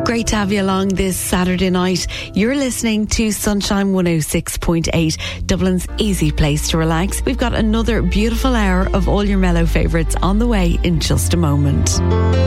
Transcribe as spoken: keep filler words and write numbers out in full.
Great to have you along this Saturday night. You're listening to Sunshine one oh six point eight, Dublin's easy place to relax. We've got another beautiful hour of all your mellow favourites on the way in just a moment.